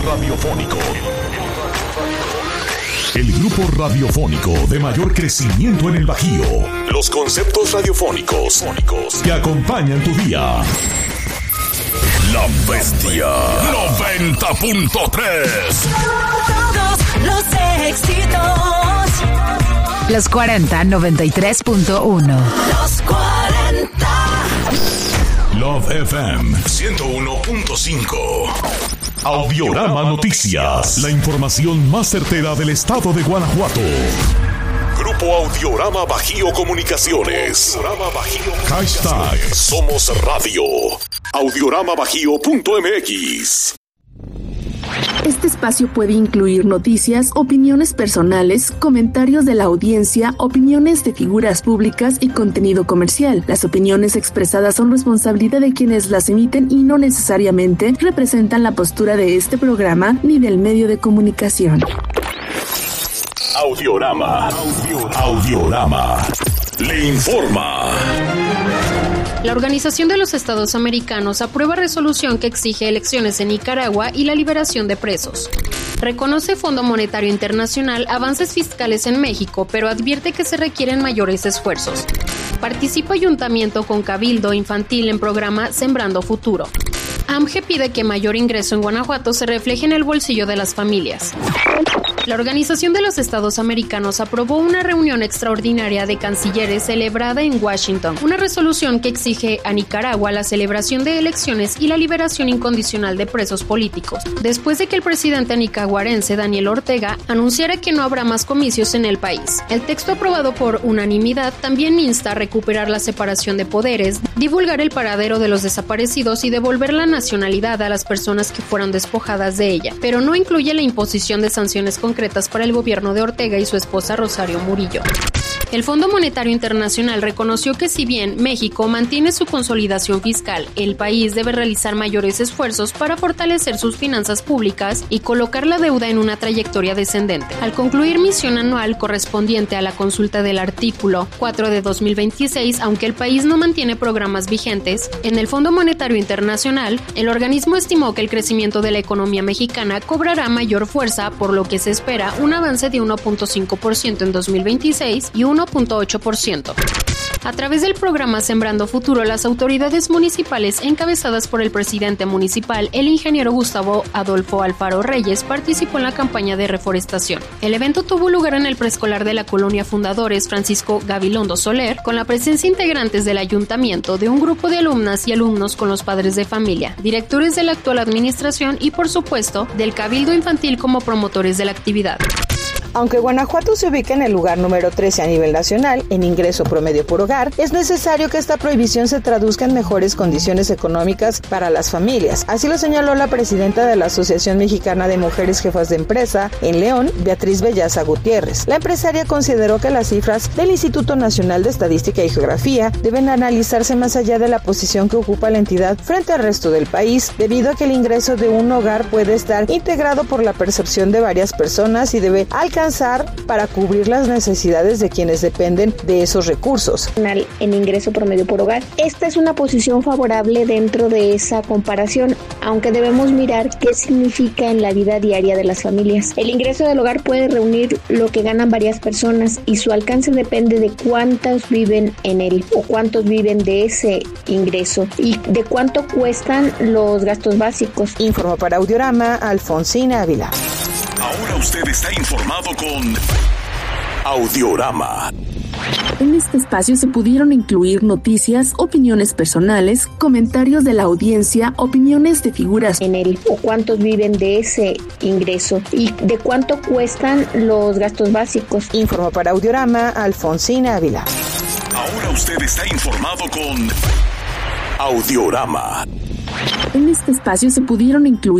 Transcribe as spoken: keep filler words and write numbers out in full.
radiofónico. El grupo radiofónico de mayor crecimiento en el Bajío. Los conceptos radiofónicos que acompañan tu día. La Bestia noventa punto tres. Todos los éxitos. Los cuarenta, noventa y tres punto uno. Los cuarenta. Love F M ciento uno punto cinco. Audiorama Noticias. La información más certera del estado de Guanajuato. Grupo Audiorama Bajío Comunicaciones. Audiorama Bajío. Hashtag Somos Radio. audiorama bajío punto m x. Este espacio puede incluir noticias, opiniones personales, comentarios de la audiencia, opiniones de figuras públicas y contenido comercial. Las opiniones expresadas son responsabilidad de quienes las emiten y no necesariamente representan la postura de este programa ni del medio de comunicación. Audiorama. Audiorama. Audiorama. Le informa. La Organización de los Estados Americanos aprueba resolución que exige elecciones en Nicaragua y la liberación de presos. Reconoce Fondo Monetario Internacional avances fiscales en México, pero advierte que se requieren mayores esfuerzos. Participa Ayuntamiento con Cabildo Infantil en programa Sembrando Futuro. A M G pide que mayor ingreso en Guanajuato se refleje en el bolsillo de las familias. La Organización de los Estados Americanos aprobó una reunión extraordinaria de cancilleres celebrada en Washington, una resolución que exige a Nicaragua la celebración de elecciones y la liberación incondicional de presos políticos, después de que el presidente nicaragüense Daniel Ortega anunciara que no habrá más comicios en el país. El texto aprobado por unanimidad también insta a recuperar la separación de poderes, divulgar el paradero de los desaparecidos y devolver la nacionalidad a las personas que fueron despojadas de ella, pero no incluye la imposición de sanciones concretas para el gobierno de Ortega y su esposa Rosario Murillo. El Fondo Monetario Internacional reconoció que si bien México mantiene su consolidación fiscal, el país debe realizar mayores esfuerzos para fortalecer sus finanzas públicas y colocar la deuda en una trayectoria descendente. Al concluir misión anual correspondiente a la consulta del artículo cuatro de dos mil veintiséis, aunque el país no mantiene programas vigentes, en el Fondo Monetario Internacional, el organismo estimó que el crecimiento de la economía mexicana cobrará mayor fuerza, por lo que se espera un avance de uno punto cinco por ciento en dos mil veintiséis y uno punto ocho por ciento. A través del programa Sembrando Futuro, las autoridades municipales encabezadas por el presidente municipal, el ingeniero Gustavo Adolfo Alfaro Reyes, participó en la campaña de reforestación. El evento tuvo lugar en el preescolar de la colonia Fundadores Francisco Gabilondo Soler, con la presencia de integrantes del ayuntamiento, de un grupo de alumnas y alumnos con los padres de familia, directores de la actual administración y, por supuesto, del Cabildo Infantil como promotores de la actividad. Aunque Guanajuato se ubica en el lugar número trece a nivel nacional en ingreso promedio por hogar, es necesario que esta prohibición se traduzca en mejores condiciones económicas para las familias. Así lo señaló la presidenta de la Asociación Mexicana de Mujeres Jefas de Empresa en León, Beatriz Bellaza Gutiérrez. La empresaria consideró que las cifras del Instituto Nacional de Estadística y Geografía deben analizarse más allá de la posición que ocupa la entidad frente al resto del país, debido a que el ingreso de un hogar puede estar integrado por la percepción de varias personas y debe alcanzar para cubrir las necesidades de quienes dependen de esos recursos. En ingreso promedio por hogar. Esta es una posición favorable dentro de esa comparación, aunque debemos mirar qué significa en la vida diaria de las familias. El ingreso del hogar puede reunir lo que ganan varias personas y su alcance depende de cuántos viven en él o cuántos viven de ese ingreso y de cuánto cuestan los gastos básicos. Informó para Audiorama Alfonsina Ávila. Ahora usted está informado con Audiorama. En este espacio se pudieron incluir noticias, opiniones personales, comentarios de la audiencia, opiniones de figuras en él o cuántos viven de ese ingreso y de cuánto cuestan los gastos básicos. Informó para Audiorama Alfonsina Ávila. Ahora usted está informado con Audiorama. En este espacio se pudieron incluir